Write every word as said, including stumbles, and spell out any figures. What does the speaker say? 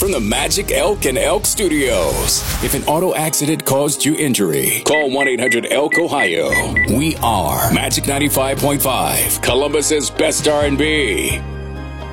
from the Magic Elk and Elk Studios. If an auto accident caused you injury, call one eight hundred elk ohio. We are Magic ninety-five point five, Columbus's best R and B.